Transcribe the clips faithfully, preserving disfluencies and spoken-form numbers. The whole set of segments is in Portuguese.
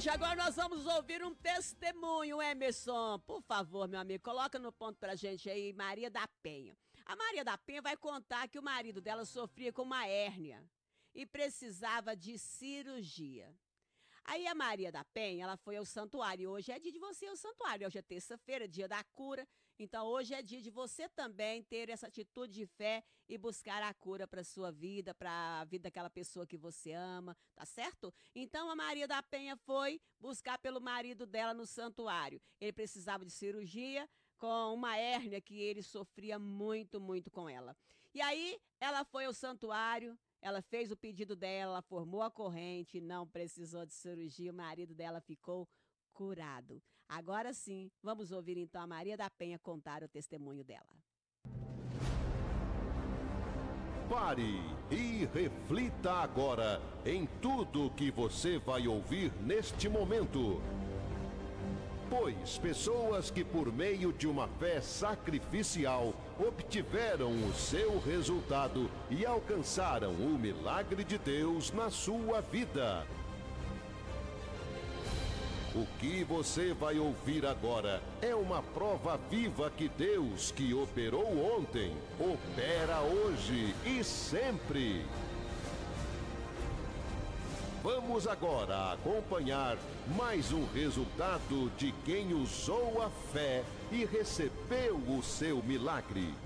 gente, agora nós vamos ouvir um testemunho, Emerson. Por favor, meu amigo, coloca no ponto pra gente aí, Maria da Penha. A Maria da Penha vai contar que o marido dela sofria com uma hérnia e precisava de cirurgia. Aí a Maria da Penha, ela foi ao santuário. Hoje é dia de você ir ao santuário. Hoje é terça-feira, dia da cura. Então hoje é dia de você também ter essa atitude de fé e buscar a cura para sua vida, para a vida daquela pessoa que você ama, tá certo? Então a Maria da Penha foi buscar pelo marido dela no santuário. Ele precisava de cirurgia com uma hérnia que ele sofria muito, muito com ela. E aí ela foi ao santuário. Ela fez o pedido dela, formou a corrente, não precisou de cirurgia, o marido dela ficou curado. Agora sim, vamos ouvir então a Maria da Penha contar o testemunho dela. Pare e reflita agora em tudo que você vai ouvir neste momento. Pois pessoas que por meio de uma fé sacrificial obtiveram o seu resultado e alcançaram o milagre de Deus na sua vida. O que você vai ouvir agora é uma prova viva que Deus, que operou ontem, opera hoje e sempre. Vamos agora acompanhar mais um resultado de quem usou a fé e recebeu o seu milagre.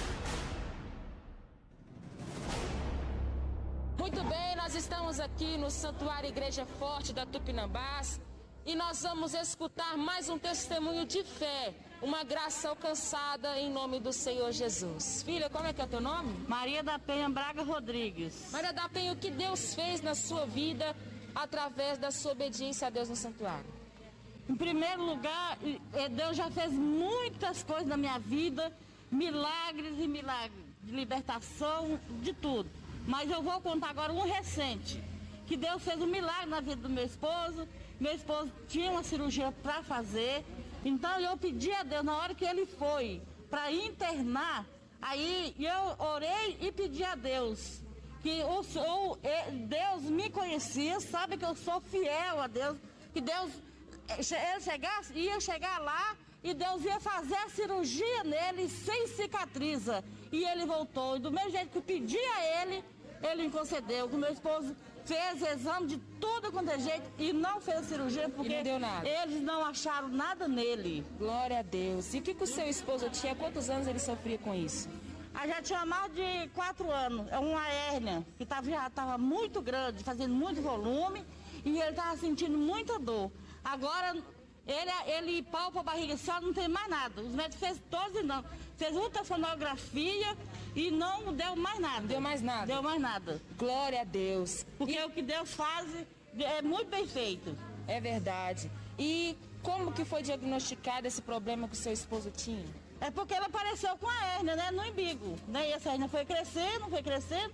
Muito bem, nós estamos aqui no Santuário Igreja Forte da Tupinambás e nós vamos escutar mais um testemunho de fé, uma graça alcançada em nome do Senhor Jesus. Filha, como é que é o teu nome? Maria da Penha Braga Rodrigues. Maria da Penha, o que Deus fez na sua vida através da sua obediência a Deus no santuário? Em primeiro lugar, Deus já fez muitas coisas na minha vida, milagres e milagres, de libertação, de tudo. Mas eu vou contar agora um recente, que Deus fez um milagre na vida do meu esposo. Meu esposo tinha uma cirurgia para fazer, então eu pedi a Deus, na hora que ele foi para internar, aí eu orei e pedi a Deus, que o, o, Deus me conhecia, sabe que eu sou fiel a Deus, que Deus ele chegasse, ia chegar lá e Deus ia fazer a cirurgia nele sem cicatriza. E ele voltou, e do mesmo jeito que eu pedi a ele, ele me concedeu. O meu esposo fez exame de tudo quanto é jeito e não fez cirurgia porque não deu nada. Eles não acharam nada nele. Glória a Deus. E o que, que o seu esposo tinha? Quantos anos ele sofria com isso? Ah, já tinha mais de quatro anos. É uma hérnia que tava, já estava muito grande, fazendo muito volume e ele estava sentindo muita dor. Agora ele, ele palpa a barriga só, não tem mais nada. Os médicos fez todos e não. Fez ultrassonografia e não deu mais nada. Deu mais nada? Deu mais nada. Glória a Deus. Porque e... o que Deus faz é muito bem feito. É verdade. E como que foi diagnosticado esse problema que o seu esposo tinha? É porque ele apareceu com a hérnia, né, no umbigo. Né? E essa hérnia foi crescendo, foi crescendo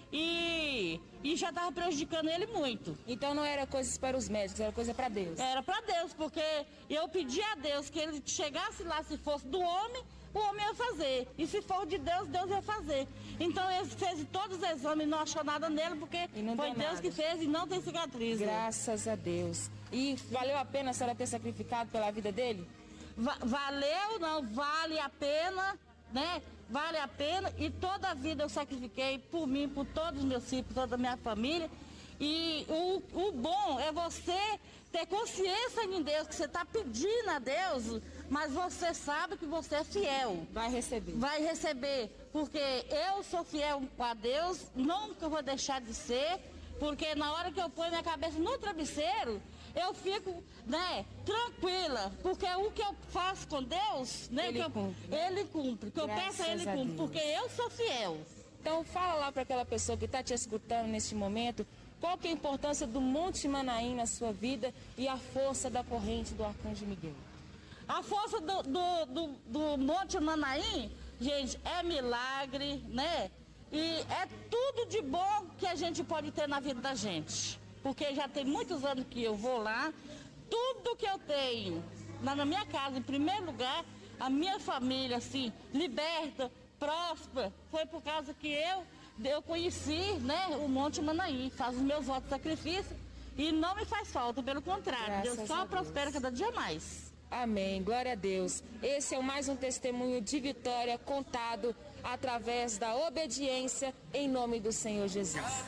e, e já estava prejudicando ele muito. Então não era coisa para os médicos, era coisa para Deus? Era para Deus, porque eu pedi a Deus que ele chegasse lá, se fosse do homem, o homem ia fazer. E se for de Deus, Deus ia fazer. Então ele fez todos os exames e não achou nada nele, porque foi Deus nada. que fez e não tem cicatriz. Graças a Deus. E valeu a pena a senhora ter sacrificado pela vida dele? Va valeu, não, vale a pena, né? Vale a pena. E toda a vida eu sacrifiquei por mim, por todos os meus filhos, por toda a minha família. E o, o bom é você ter consciência em Deus, que você está pedindo a Deus, mas você sabe que você é fiel. Vai receber. Vai receber, porque eu sou fiel a Deus, nunca vou deixar de ser, porque na hora que eu ponho minha cabeça no travesseiro, eu fico, né, tranquila, porque o que eu faço com Deus, né, ele, que eu, cumpre. ele cumpre, que eu peço a ele cumpre, porque eu sou fiel. Então fala lá para aquela pessoa que está te escutando neste momento, qual que é a importância do Monte Manaim na sua vida e a força da corrente do Arcanjo Miguel? A força do, do, do, do Monte Manaim, gente, é milagre, né? E é tudo de bom que a gente pode ter na vida da gente. Porque já tem muitos anos que eu vou lá, tudo que eu tenho lá na minha casa, em primeiro lugar, a minha família, assim, liberta, próspera, foi por causa que eu, eu conheci, né, o Monte Manaim, faz os meus votos de sacrifício, E não me faz falta, pelo contrário, Graças Deus só a Deus. prospera cada dia mais. Amém, glória a Deus. Esse é mais um testemunho de vitória contado através da obediência em nome do Senhor Jesus.